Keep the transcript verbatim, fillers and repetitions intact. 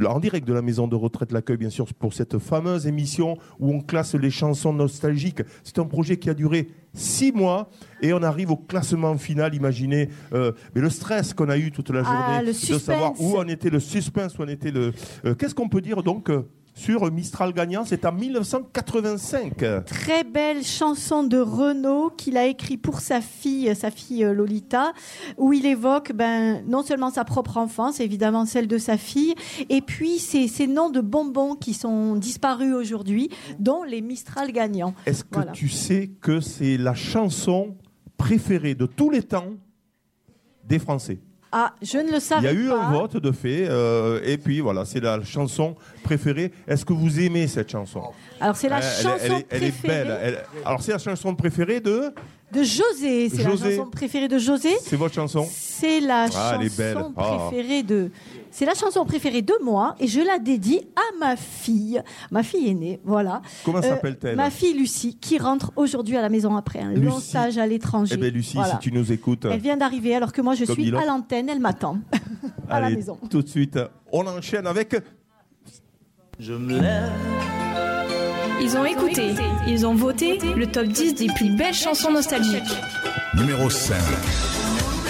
en direct de la maison de retraite L'Accueil, bien sûr, pour cette fameuse émission où on classe les chansons nostalgiques. C'est un projet qui a duré six mois et on arrive au classement final. Imaginez euh, mais le stress qu'on a eu toute la journée, ah, de savoir où en était le suspense, où en était le. Euh, qu'est-ce qu'on peut dire donc euh, sur Mistral gagnant? C'est en mille neuf cent quatre-vingt-cinq. Très belle chanson de Renaud qu'il a écrit pour sa fille, sa fille Lolita, où il évoque ben, non seulement sa propre enfance, évidemment celle de sa fille, et puis ces, ces noms de bonbons qui sont disparus aujourd'hui, dont les Mistral gagnants. Est-ce que voilà. tu sais que c'est la chanson préférée de tous les temps des Français? Ah, je ne le savais pas. Il y a eu pas. un vote de fait, euh, et puis voilà, c'est la chanson préférée. Est-ce que vous aimez cette chanson? Alors c'est la elle, chanson elle, elle est, préférée. Elle est belle. Elle, alors c'est la chanson préférée de de José. C'est José. La chanson préférée de José. C'est votre chanson? C'est la ah, chanson préférée de. C'est la chanson préférée de moi et je la dédie à ma fille, ma fille aînée, voilà. Comment euh, s'appelle-t-elle? Ma fille Lucie, qui rentre aujourd'hui à la maison après un Lucie. long stage à l'étranger. Eh bien Lucie, voilà. Si tu nous écoutes. Elle vient d'arriver alors que moi je suis à l'antenne, elle m'attend à Allez, la maison. Tout de suite, on enchaîne avec... Je me lève. Ils ont écouté, ils ont voté le top dix des plus belles chansons nostalgiques. Numéro cinq.